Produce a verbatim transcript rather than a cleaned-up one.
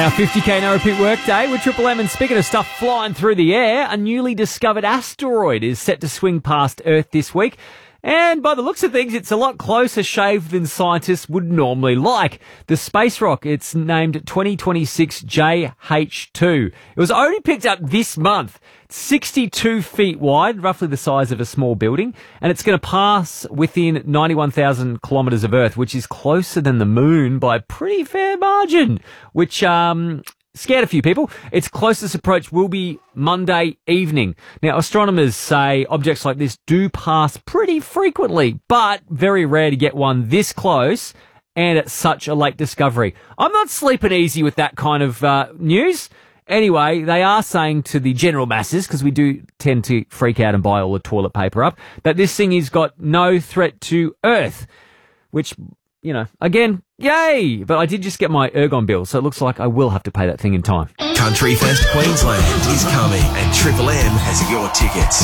Our fifty k no repeat workday with Triple M, and speaking of stuff flying through the air, a newly discovered asteroid is set to swing past Earth this week. And by the looks of things, it's a lot closer shaved than scientists would normally like. The space rock, it's named twenty twenty-six J H two. It was only picked up this month. It's sixty-two feet wide, roughly the size of a small building, and it's going to pass within ninety-one thousand kilometres of Earth, which is closer than the moon by a pretty fair margin, which um scared a few people. Its closest approach will be Monday evening. Now, astronomers say objects like this do pass pretty frequently, but very rare to get one this close and at such a late discovery. I'm not sleeping easy with that kind of uh, news. Anyway, they are saying to the general masses, because we do tend to freak out and buy all the toilet paper up, that this thing has got no threat to Earth, which, you know, again, yay! But I did just get my Ergon bill, so it looks like I will have to pay that thing in time. Country Fest Queensland is coming, and Triple M has your tickets.